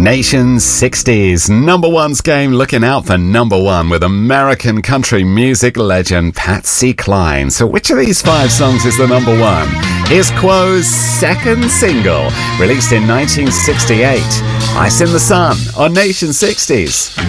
Nation's 60s number ones game, looking out for number one with American country music legend Patsy Cline. So which of these 5 songs is the number one? Here's Quo's second single, released in 1968, Ice in the Sun on Nation 60s.